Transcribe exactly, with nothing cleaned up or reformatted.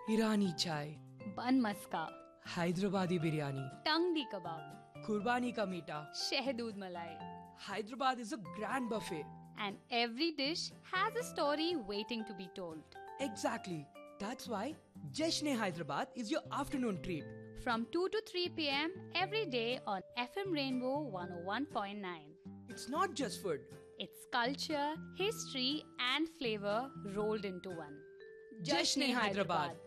Irani chai, bun maska, Hyderabadi biryani, tangdi kebab, Kurbani ka meeta. shehdood malai. Hyderabad is a grand buffet. And every dish has a story waiting to be told. Exactly. That's why Jashn-e-Hyderabad is your afternoon treat. From two to three p m every day on F M Rainbow one oh one point nine. It's not just food. It's culture, history, and flavor rolled into one. Jashn-e-Hyderabad.